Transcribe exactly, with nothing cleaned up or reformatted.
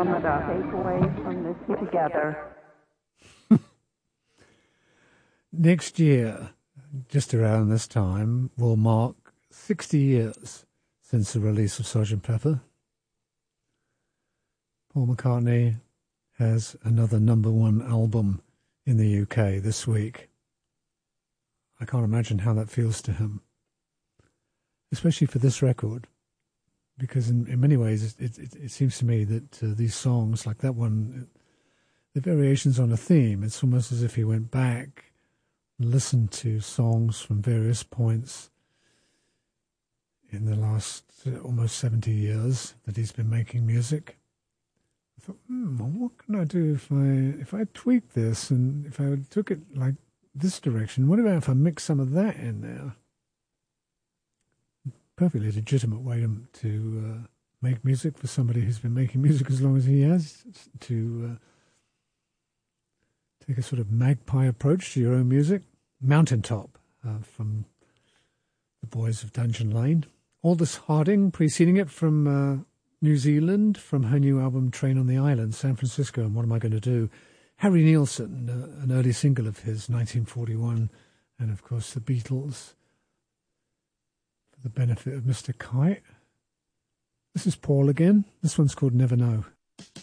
Andromeda. Take away from this together. Next year, just around this time, will mark sixty years since the release of Sergeant Pepper. Paul McCartney has another number one album in the U K this week. I can't imagine how that feels to him, especially for this record, because in, in many ways it, it, it seems to me that uh, these songs, like that one, the variations on a theme, it's almost as if he went back and listened to songs from various points in the last uh, almost seventy years that he's been making music. I thought, hmm, well, what can I do if I if I tweak this and if I took it like this direction? What about if I mix some of that in there? Perfectly legitimate way to, to uh, make music for somebody who's been making music as long as he has, to uh, take a sort of magpie approach to your own music. Mountaintop uh, from the Boys of Dungeon Lane. Aldous Harding preceding it from uh, New Zealand, from her new album Train on the Island, San Francisco, and What Am I Going to Do? Harry Nilsson, uh, an early single of his, nineteen forty-one, and of course the Beatles, for the benefit of Mister Kite. This is Paul again. This one's called Never Know.